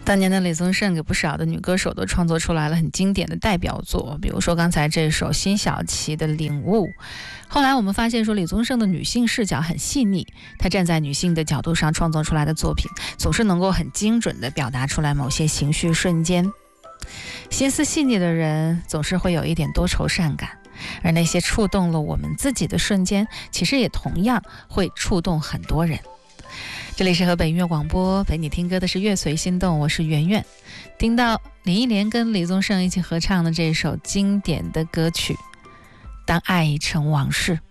当年的李宗盛给不少的女歌手都创作出来了很经典的代表作，比如说刚才这首辛晓琪的《领悟》。后来我们发现说，李宗盛的女性视角很细腻，他站在女性的角度上创作出来的作品，总是能够很精准地表达出来某些情绪瞬间。心思细腻的人总是会有一点多愁善感，而那些触动了我们自己的瞬间，其实也同样会触动很多人。这里是河北音乐广播，陪你听歌的是乐随心动，我是圆圆。听到林忆莲跟李宗盛一起合唱的这首经典的歌曲《当爱已成往事》。